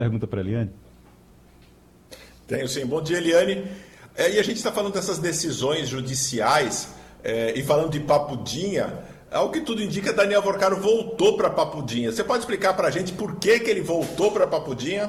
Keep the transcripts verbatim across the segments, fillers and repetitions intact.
Pergunta para a Eliane. Tenho sim. Bom dia, Eliane. É, e a gente está falando dessas decisões judiciais é, e falando de Papudinha. Ao que tudo indica, Daniel Vorcaro voltou para Papudinha. Você pode explicar para a gente por que, que ele voltou para Papudinha?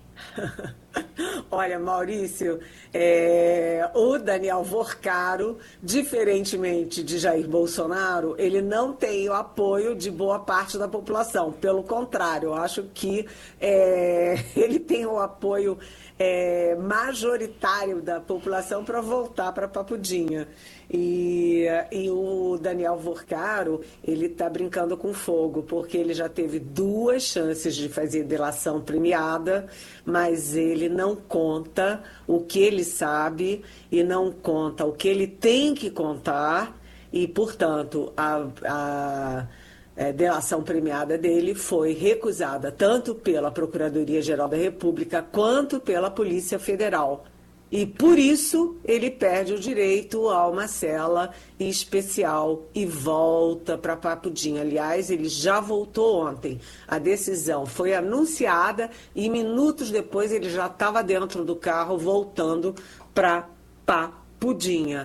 Olha, Maurício, é, o Daniel Vorcaro, diferentemente de Jair Bolsonaro, ele não tem o apoio de boa parte da população. Pelo contrário, eu acho que é, ele tem o apoio é, majoritário da população para voltar para Papudinha. E, e o Daniel Vorcaro, ele está brincando com fogo, porque ele já teve duas chances de fazer delação premiada, mas ele não conta o que ele sabe e não conta o que ele tem que contar, e, portanto, a, a, a delação premiada dele foi recusada tanto pela Procuradoria-Geral da República quanto pela Polícia Federal. E, por isso, ele perde o direito a uma cela especial e volta para Papudinha. Aliás, ele já voltou ontem. A decisão foi anunciada e, minutos depois, ele já estava dentro do carro voltando para Papudinha.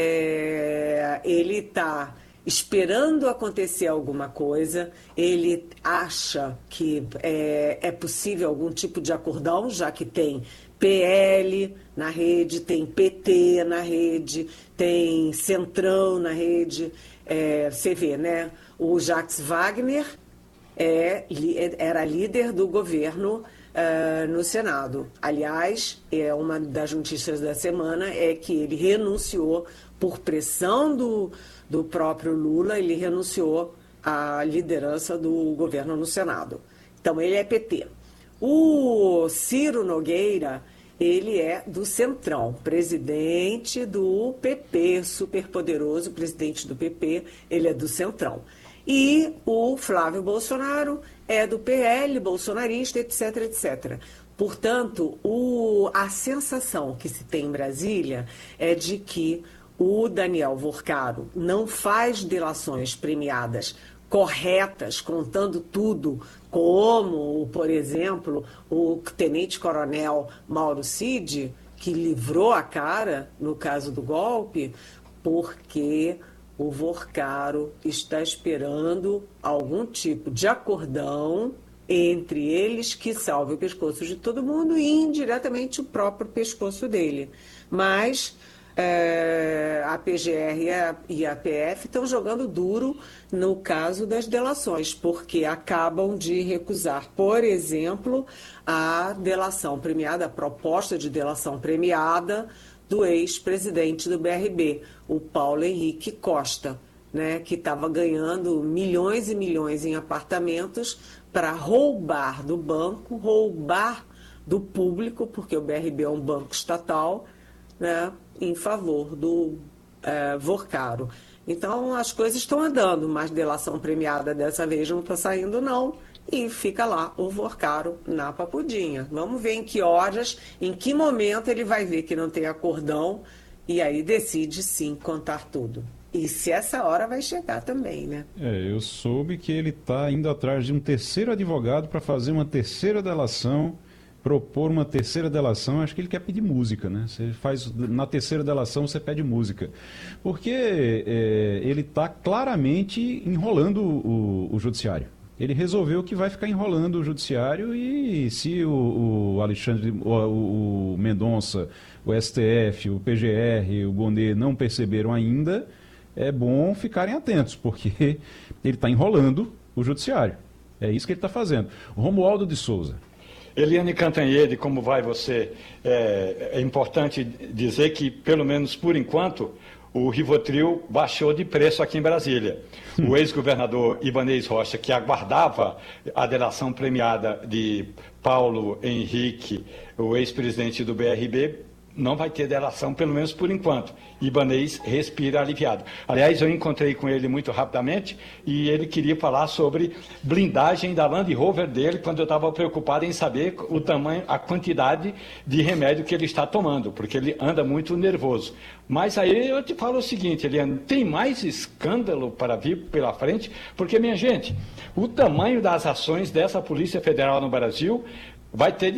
É, ele está esperando acontecer alguma coisa, ele acha que é, é possível algum tipo de acordão, já que tem P L na rede, tem P T na rede, tem Centrão na rede, é, você vê, né? O Jacques Wagner é, era líder do governo uh, no Senado. Aliás, é uma das notícias da semana é que ele renunciou por pressão do, do próprio Lula, ele renunciou à liderança do governo no Senado. Então, ele é P T. O Ciro Nogueira, ele é do Centrão, presidente do P P, superpoderoso presidente do P P, ele é do Centrão. E o Flávio Bolsonaro é do P L, bolsonarista, etc, etcétera. Portanto, o, a sensação que se tem em Brasília é de que o Daniel Vorcaro não faz delações premiadas corretas, contando tudo, como, por exemplo, o tenente-coronel Mauro Cid, que livrou a cara no caso do golpe, porque o Vorcaro está esperando algum tipo de acordão entre eles que salve o pescoço de todo mundo e indiretamente o próprio pescoço dele. Mas É, a P G R e a, e a P F estão jogando duro no caso das delações, porque acabam de recusar, por exemplo, a delação premiada, a proposta de delação premiada do ex-presidente do B R B, o Paulo Henrique Costa, né, que estava ganhando milhões e milhões em apartamentos para roubar do banco, roubar do público, porque o B R B é um banco estatal, né, em favor do é, Vorcaro. Então, as coisas estão andando, mas delação premiada dessa vez não está saindo, não. E fica lá o Vorcaro na Papudinha. Vamos ver em que horas, em que momento ele vai ver que não tem acordão e aí decide, sim, contar tudo. E se essa hora vai chegar também, né? É, eu soube que ele está indo atrás de um terceiro advogado para fazer uma terceira delação, propor uma terceira delação. Acho que ele quer pedir música, né? Você faz, na terceira delação você pede música. Porque é, ele está claramente enrolando o, o judiciário. Ele resolveu que vai ficar enrolando o judiciário e se o, o Alexandre, o, o Mendonça, o S T F, o P G R, o Bonet não perceberam ainda, é bom ficarem atentos, porque ele está enrolando o judiciário. É isso que ele está fazendo. O Romualdo de Souza. Eliane Cantanhede, como vai você? É, é importante dizer que, pelo menos por enquanto, o Rivotril baixou de preço aqui em Brasília. O ex-governador Ibanez Rocha, que aguardava a delação premiada de Paulo Henrique, o ex-presidente do B R B, não vai ter delação, pelo menos por enquanto. Ibanez respira aliviado. Aliás, eu encontrei com ele muito rapidamente e ele queria falar sobre blindagem da Land Rover dele, quando eu estava preocupado em saber o tamanho, a quantidade de remédio que ele está tomando, porque ele anda muito nervoso. Mas aí eu te falo o seguinte, Eliane, tem mais escândalo para vir pela frente? Porque, minha gente, o tamanho das ações dessa Polícia Federal no Brasil vai ter